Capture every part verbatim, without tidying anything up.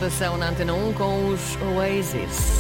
rotação na Antena um com os Oasis.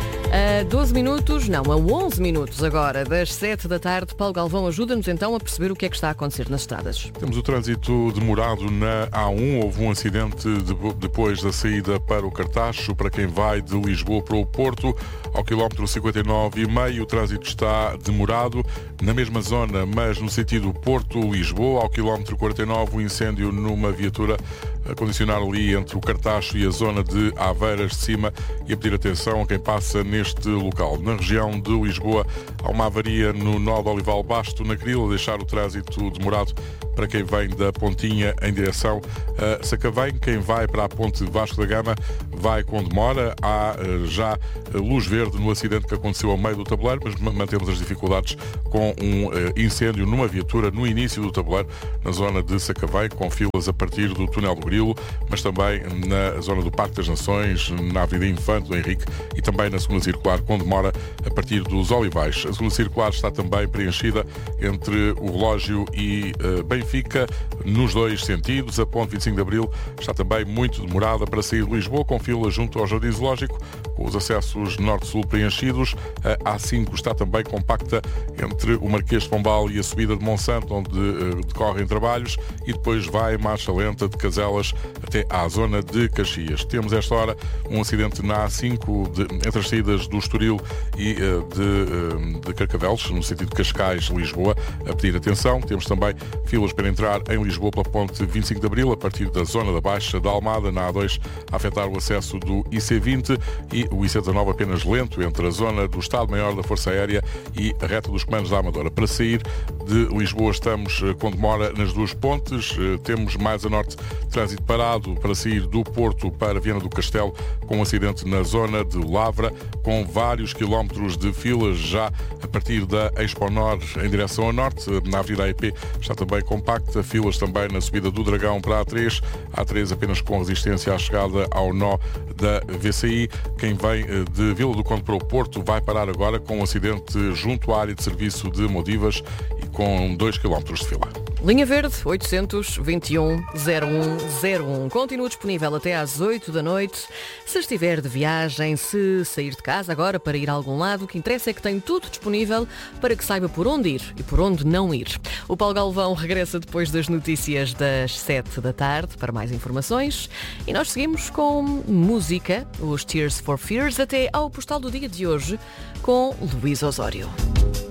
A doze minutos, não, a onze minutos agora, das sete da tarde, Paulo Galvão ajuda-nos então a perceber o que é que está a acontecer nas estradas. Temos o trânsito demorado na A um. Houve um acidente de, depois da saída para o Cartacho, para quem vai de Lisboa para o Porto, ao quilómetro cinquenta e nove e meio. O trânsito está demorado na mesma zona, mas no sentido Porto-Lisboa, ao quilómetro quarenta e nove, o incêndio numa viatura a condicionar ali entre o Cartacho e a zona de Aveiras de Cima, e a pedir atenção a quem passa neste local. Na região de Lisboa há uma avaria no nó de Olival Basto, na Crila, a deixar o trânsito demorado para quem vem da Pontinha em direção a Sacavém. Quem vai para a Ponte Vasco da Gama vai com demora. Há já luz verde no acidente que aconteceu ao meio do tabuleiro, mas mantemos as dificuldades com um incêndio numa viatura no início do tabuleiro, na zona de Sacavém, com filas a partir do túnel do Grilo, mas também na zona do Parque das Nações, na Avenida Infante do Henrique e também na segunda circular, com demora a partir dos Olivais. A segunda circular está também preenchida entre o Relógio e uh, Benfica, nos dois sentidos. A ponte vinte e cinco de Abril está também muito demorada para sair de Lisboa, com fila junto ao Jardim Zoológico, com os acessos norte-sul preenchidos. A A cinco está também compacta entre o Marquês de Pombal e a subida de Monsanto, onde uh, decorrem trabalhos, e depois vai em marcha lenta de Caselas até à zona de Caxias. Temos esta hora um acidente na A cinco de, entre as saídas do Estoril e uh, de, uh, de Carcavelos, no sentido de Cascais-Lisboa, a pedir atenção. Temos também filas para entrar em Lisboa pela ponte vinte e cinco de Abril, a partir da zona da Baixa da Almada, na A dois, a afetar o acesso do I C vinte, e o I C dezanove apenas lento entre a zona do Estado-Maior da Força Aérea e a reta dos comandos da Amadora. Para sair de Lisboa estamos uh, com demora nas duas pontes. Uh, temos mais a norte trânsito parado para sair do Porto para Viana do Castelo, com um acidente na zona de Lavra, com vários quilómetros de filas já a partir da Expo Nor em direção ao norte. Na Avenida A E P está também compacta, filas também na subida do Dragão para a A três, A três apenas com resistência à chegada ao nó da V C I. Quem vem de Vila do Conde para o Porto vai parar agora com um acidente junto à área de serviço de Modivas e com dois quilómetros de fila. Linha Verde, oitocentos, vinte e um, zero um zero um. Continua disponível até às oito da noite. Se estiver de viagem, se sair de casa agora para ir a algum lado, o que interessa é que tem tudo disponível para que saiba por onde ir e por onde não ir. O Paulo Galvão regressa depois das notícias das sete da tarde para mais informações. E nós seguimos com música, os Tears for Fears, até ao postal do dia de hoje, com Luís Osório.